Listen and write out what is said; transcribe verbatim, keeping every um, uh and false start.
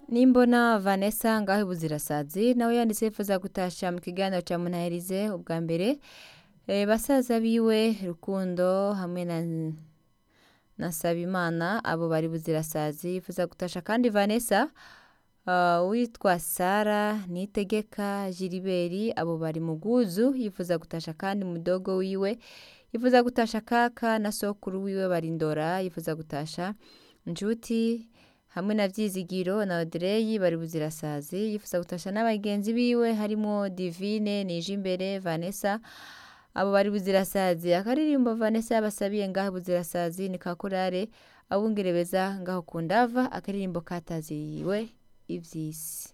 Nimbona Vanessa ngaho ibuzirasazi nawe yanditse yifuza gutasha mu kiganiro ca Munaherize ubwa mbere e, basaza biwe Rukundo hamwe na na Sabimana abo bari buzirasazi yifuza gutasha kandi Vanessa uh, witwa Sara Nitegeka Jiriberi abo bari muguzu yifuza gutasha kandi mudogo wiwe yifuza gutasha kaka na sokuru wiwe barindora yifuza gutasha Njuti hamwe na Vyizigiro na Audrey bari buzirasazi yifuza gutasha n'abagenzi biwe harimo Divine Nijimbere Vanessa abo bari buzirasazi akaririmbo Vanessa yabasabiye ngaho buzirasazi ni kakurare abungerebeza ngaho kundava akaririmbo kataziwe ivyisi.